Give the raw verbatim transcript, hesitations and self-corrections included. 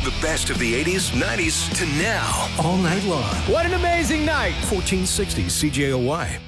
The best of the eighties, nineties to now. All night long. What an amazing night. fourteen sixty C J O Y.